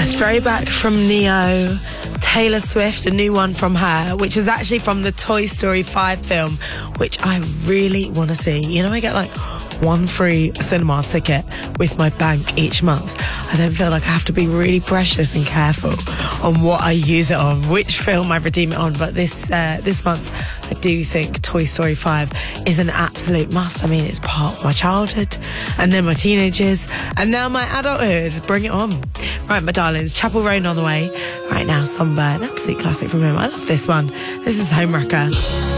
throwback from Neo. Taylor Swift, a new one from her, which is actually from the Toy Story 5 film, which I really want to see. You know, I get like one free cinema ticket with my bank each month. I then feel like I have to be really precious and careful on what I use it on, which film I redeem it on. But this month, I do think Toy Story 5 is an absolute must. I mean, it's part of my childhood, and then my teenagers, and now my adulthood. Bring it on. Right, my darlings, Chapel Roan on the way. Right now, Sunburn, absolute classic from him. I love this one. This is Homewrecker.